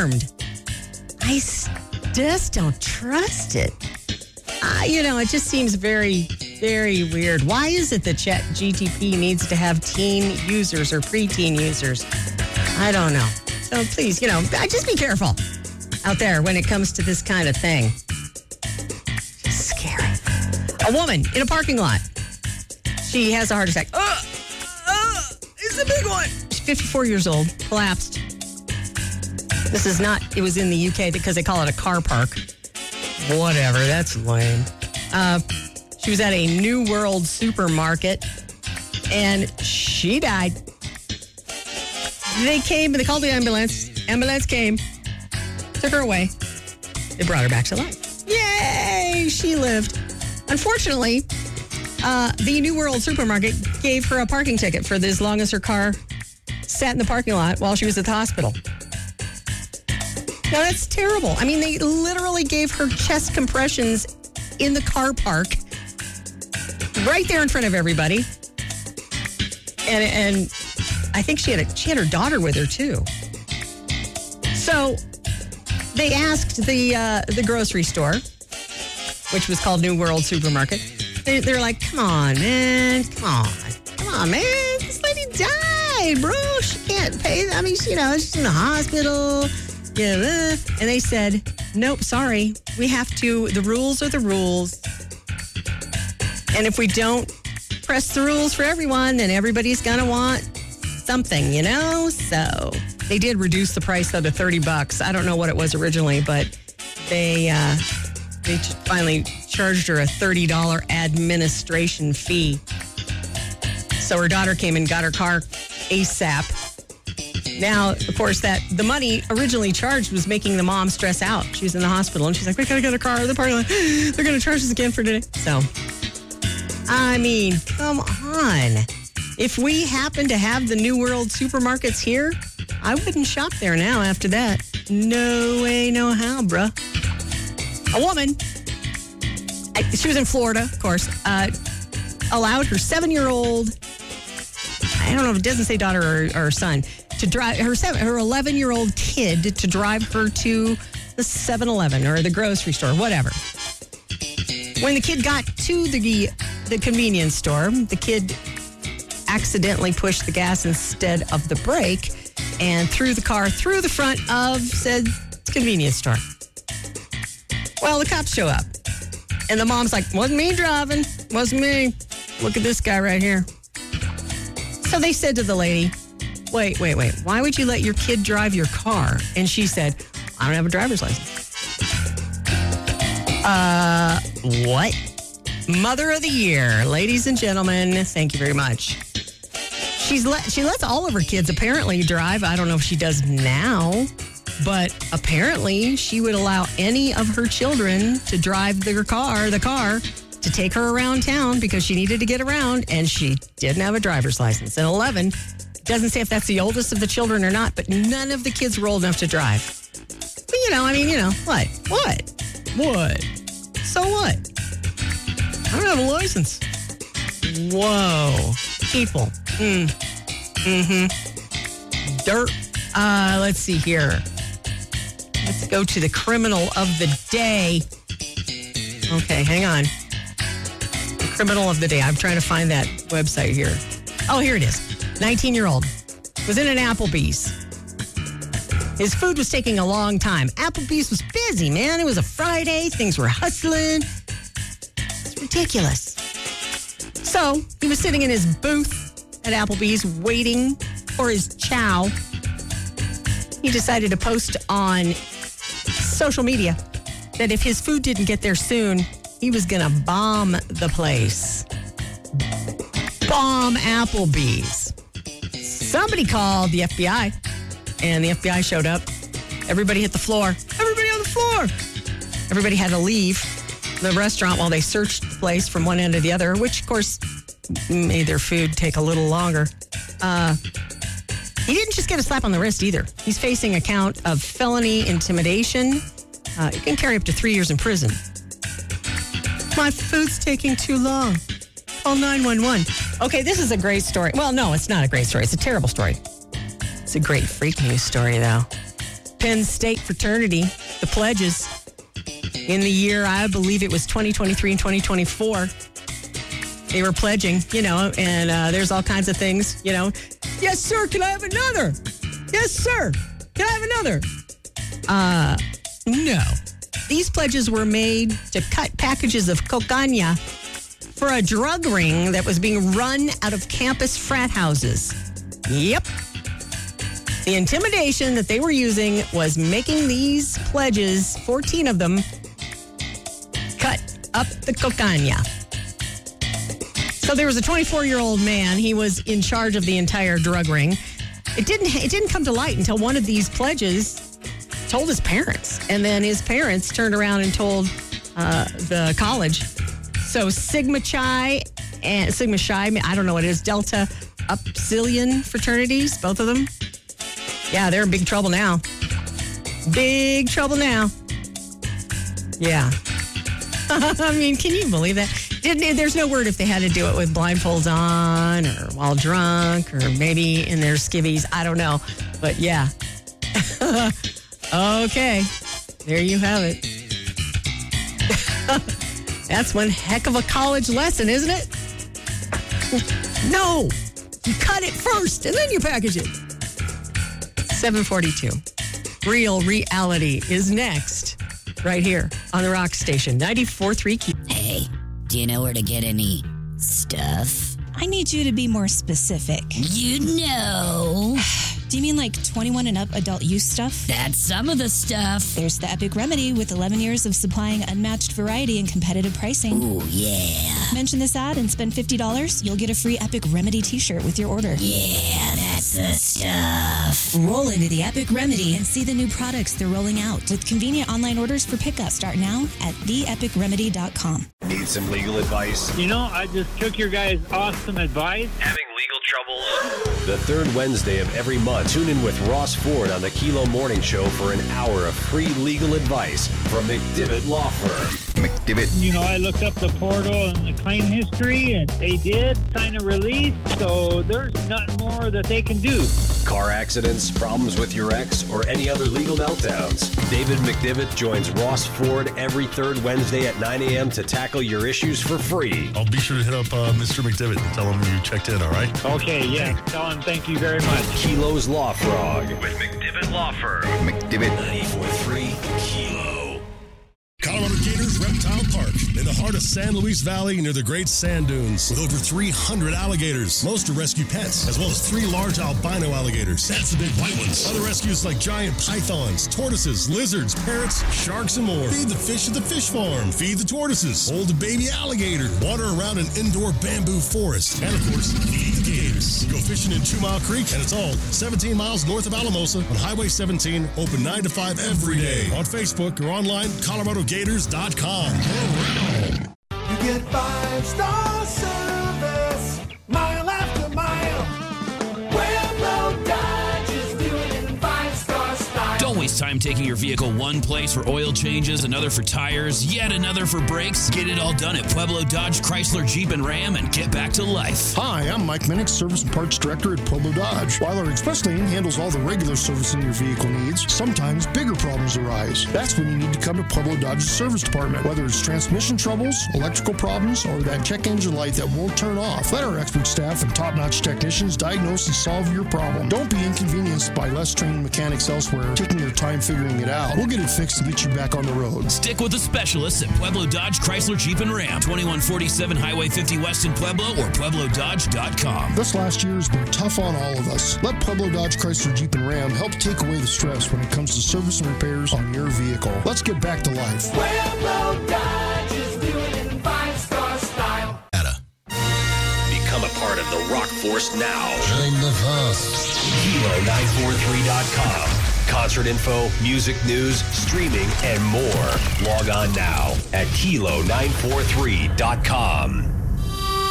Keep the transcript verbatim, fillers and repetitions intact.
armed. I just don't trust it. Uh, you know, it just seems very, very weird. Why is it that Chat G T P needs to have teen users or preteen users? I don't know. So please, you know, just be careful out there when it comes to this kind of thing. Just scary. A woman in a parking lot. She has a heart attack. Uh, uh, it's a big one. She's fifty-four years old, collapsed. This is not, it was in the U K because they call it a car park. Whatever, that's lame. Uh, she was at a New World supermarket and she died. They came and they called the ambulance. Ambulance came, took her away. They brought her back to life. Yay, she lived. Unfortunately, uh, the New World supermarket gave her a parking ticket for as long as her car sat in the parking lot while she was at the hospital. Now, that's terrible. I mean, they literally gave her chest compressions in the car park right there in front of everybody. And and I think she had a, she had her daughter with her, too. So they asked the uh, the grocery store, which was called New World Supermarket. They, they're like, come on, man. Come on. Come on, man. This lady died, bro. She can't pay. I mean, she, you know, she's in the hospital. Yeah, and they said, nope, sorry. We have to, the rules are the rules. And if we don't press the rules for everyone, then everybody's going to want something, you know? So they did reduce the price, though, to thirty bucks. I don't know what it was originally, but they, uh, they finally charged her a thirty dollars administration fee. So her daughter came and got her car ASAP. Now, of course, that the money originally charged was making the mom stress out. She was in the hospital, and she's like, we gotta get a car. The parking lot. They're gonna charge us again for today. So, I mean, come on. If we happen to have the New World supermarkets here, I wouldn't shop there now after that. No way, no how, bruh. A woman, she was in Florida, of course, uh, allowed her seven-year-old, I don't know if it doesn't say daughter or, or son, to drive her seven, her eleven-year-old kid to drive her to the seven eleven or the grocery store, whatever. When the kid got to the the convenience store, the kid accidentally pushed the gas instead of the brake and threw the car through the front of said convenience store. Well, the cops show up, and the mom's like, wasn't me driving, wasn't me. Look at this guy right here. So they said to the lady, wait, wait, wait, why would you let your kid drive your car? And she said, I don't have a driver's license. Uh, what? Mother of the year, ladies and gentlemen, thank you very much. She's let, she lets all of her kids apparently drive. I don't know if she does now, but apparently she would allow any of her children to drive their car, the car, to take her around town because she needed to get around, and she didn't have a driver's license. And eleven, doesn't say if that's the oldest of the children or not, but none of the kids were old enough to drive. But, you know, I mean, you know, what? What? What? So what? I don't have a license. Whoa. People. Mm. Mm-hmm. Dirt. Uh, let's see here. Let's go to the criminal of the day. Okay, hang on. The criminal of the day. I'm trying to find that website here. Oh, here it is. nineteen-year-old was in an Applebee's. His food was taking a long time. Applebee's was busy, man. It was a Friday. Things were hustling. It's ridiculous. So he was sitting in his booth at Applebee's waiting for his chow. He decided to post on social media that if his food didn't get there soon, he was going to bomb the place. Bomb Applebee's. Somebody called the F B I, and the F B I showed up. Everybody hit the floor. Everybody on the floor. Everybody had to leave the restaurant while they searched the place from one end to the other, which, of course, made their food take a little longer. Uh, he didn't just get a slap on the wrist either. He's facing a count of felony intimidation. Uh, it can carry up to three years in prison. My food's taking too long. Call nine one one. Okay, this is a great story. Well, no, it's not a great story. It's a terrible story. It's a great freak news story, though. Penn State fraternity, the pledges, in the year, I believe it was twenty twenty-three and twenty twenty-four. They were pledging, you know, and uh, there's all kinds of things, you know. Yes, sir, can I have another? Yes, sir, can I have another? Uh, no. These pledges were made to cut packages of cocaine for a drug ring that was being run out of campus frat houses. Yep. The intimidation that they were using was making these pledges, fourteen of them, cut up the cocaine. So there was a twenty-four-year-old man. He was in charge of the entire drug ring. It didn't, it didn't come to light until one of these pledges told his parents. And then his parents turned around and told uh, the college. So Sigma Chi and Sigma Chi, I don't know what it is, Delta Upsilon fraternities, both of them. Yeah, they're in big trouble now. Big trouble now. Yeah. I mean, can you believe that? There's no word if they had to do it with blindfolds on or while drunk or maybe in their skivvies. I don't know. But yeah. Okay. There you have it. That's one heck of a college lesson, isn't it? No. You cut it first and then you package it. seven forty-two. Real Reality is next. Right here on the Rock Station. ninety-four point three Key. Hey, do you know where to get any stuff? I need you to be more specific. You know. Do you mean like twenty-one and up adult use stuff? That's some of the stuff. There's the Epic Remedy with eleven years of supplying unmatched variety and competitive pricing. Ooh, yeah. Mention this ad and spend fifty dollars. You'll get a free Epic Remedy t-shirt with your order. Yeah, that's the stuff. Roll into the Epic Remedy and see the new products they're rolling out with convenient online orders for pickup. Start now at the epic remedy dot com. Need some legal advice? You know, I just took your guys' awesome advice. Having legal troubles? The third Wednesday of every month, tune in with Ross Ford on the Kilo Morning Show for an hour of free legal advice from McDivitt Law Firm. McDivitt. You know, I looked up the portal and the claim history, and they did sign a release, so there's nothing more that they can do. Car accidents, problems with your ex, or any other legal meltdowns. David McDivitt joins Ross Ford every third Wednesday at nine a.m. to tackle your issues for free. I'll be sure to hit up uh, Mister McDivitt and tell him you checked in, all right? Okay, yeah. Tell him thank you very much. Kilo's Law Frog with McDivitt Law Firm. McDivitt ninety-four point three Kilo. Colorado Gators Reptile Park, in the heart of San Luis Valley near the Great Sand Dunes, with over three hundred alligators. Most are rescue pets, as well as three large albino alligators. That's the big white ones. Other rescues like giant pythons, tortoises, lizards, parrots, sharks, and more. Feed the fish at the fish farm. Feed the tortoises. Hold a baby alligator. Water around an indoor bamboo forest. And, of course, feed the gators. Go fishing in Two Mile Creek, and it's all seventeen miles north of Alamosa on Highway seventeen, open nine to five every day. On Facebook or online, Colorado Gators dot com. You get five-star service, mile after mile. Pueblo Dodge is doing it in five-star style. Don't waste time taking your vehicle one place for oil changes, another for tires, yet another for brakes. Get it all done at Pueblo Dodge, Chrysler, Jeep, and Ram and get back to life. Hi, I'm Mike Minnick, Service and Parts Director at Pueblo Dodge. While our express lane handles all the regular servicing your vehicle needs, sometimes bigger problems arise. That's when you need to come to Pueblo Dodge's service department. Whether it's transmission troubles, electrical problems, or that check engine light that won't turn off, let our expert staff and top-notch technicians diagnose and solve your problem. Don't be inconvenienced by less trained mechanics elsewhere taking their time figuring it out. We'll get it fixed and get you back on the road. Stick with the specialists at Pueblo Dodge, Chrysler, Jeep, and Ram. twenty-one forty-seven Highway fifty West in Pueblo or Pueblo Dodge dot com. This last year has been tough on all of us. Let Pueblo Dodge, Chrysler, Jeep, and Ram help take away the stress when it comes to service and repairs on your vehicle. Let's get back to life. Pueblo Dodge is doing it in five-star style. Become a part of the Rock Force now. Join the force. Kilo nine forty-three dot com. Concert info, music news, streaming, and more. Log on now at Kilo nine forty-three dot com.